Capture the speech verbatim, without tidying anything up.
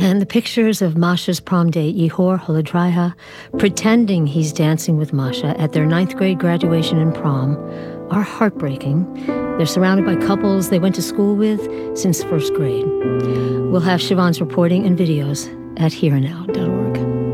And the pictures of Masha's prom date, Yehor Holodraya, pretending he's dancing with Masha at their ninth grade graduation and prom, are heartbreaking. They're surrounded by couples they went to school with since first grade. We'll have Siobhan's reporting and videos at here and now dot com.